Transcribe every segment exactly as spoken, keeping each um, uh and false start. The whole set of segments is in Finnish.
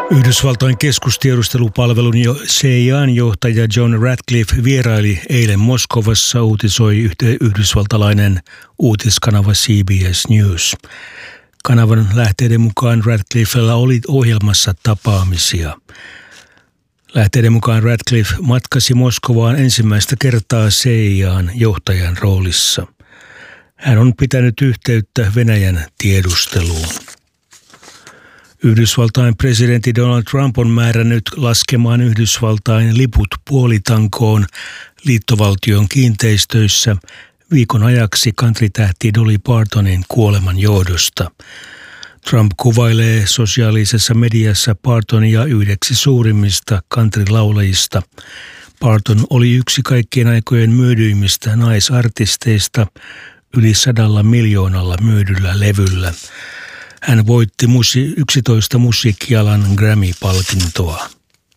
Yhdysvaltain keskustiedustelupalvelun C I A:n johtaja John Ratcliffe vieraili eilen Moskovassa, uutisoi yhdysvaltalainen uutiskanava C B S News. Kanavan lähteiden mukaan Ratcliffella oli ohjelmassa tapaamisia. Lähteiden mukaan Ratcliffe matkasi Moskovaan ensimmäistä kertaa C I A:n johtajan roolissa. Hän on pitänyt yhteyttä Venäjän tiedusteluun. Yhdysvaltain presidentti Donald Trump on määrännyt laskemaan Yhdysvaltain liput puolitankoon liittovaltion kiinteistöissä viikon ajaksi countrytähti Dolly Partonin kuoleman johdosta. Trump kuvailee sosiaalisessa mediassa Partonia yhdeksi suurimmista countrylaulajista. Parton oli yksi kaikkien aikojen myydyimmistä naisartisteista yli sadalla miljoonalla myydyllä levyllä. Hän voitti musi- yksitoista musiikkialan Grammy-palkintoa.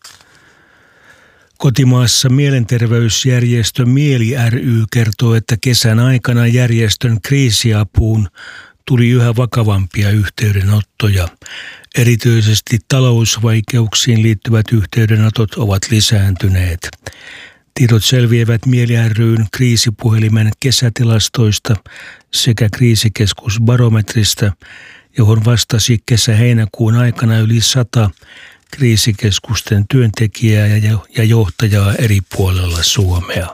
Kotimaassa mielenterveysjärjestö Mieli ry kertoo, että kesän aikana järjestön kriisiapuun tuli yhä vakavampia yhteydenottoja. Erityisesti talousvaikeuksiin liittyvät yhteydenotot ovat lisääntyneet. Tiedot selviävät Mieli ry:n kriisipuhelimen kesätilastoista sekä kriisikeskusbarometrista, johon vastasi kesä-heinäkuun aikana yli sata kriisikeskusten työntekijää ja johtajaa eri puolella Suomea.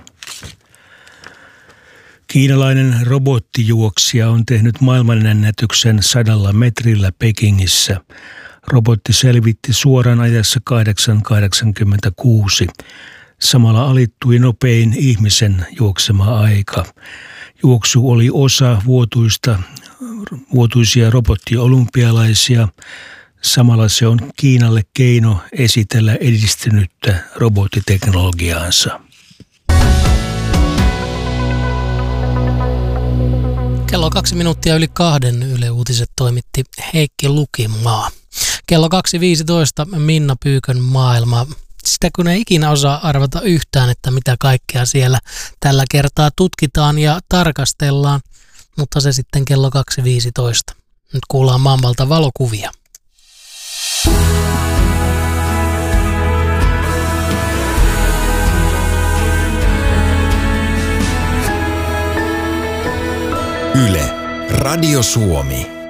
Kiinalainen robottijuoksija on tehnyt maailmanennätyksen sadalla metrillä Pekingissä. Robotti selvitti suoran ajassa kahdeksan kahdeksankymmentäkuusi. Samalla alittui nopein ihmisen juoksema aika. Juoksu oli osa vuotuista, vuotuisia robottiolympialaisia. Samalla se on Kiinalle keino esitellä edistynyttä robottiteknologiaansa. Kello kaksi minuuttia yli kahden Yle Uutiset toimitti Heikki Lukimaa. Kello kaksi viisitoista Minna Pyykön maailma. Sitä kun ei ikinä osaa arvata yhtään, että mitä kaikkea siellä tällä kertaa tutkitaan ja tarkastellaan, mutta se sitten kello kaksi viisitoista. Nyt kuullaan maailmalta valokuvia. Yle, Radio Suomi.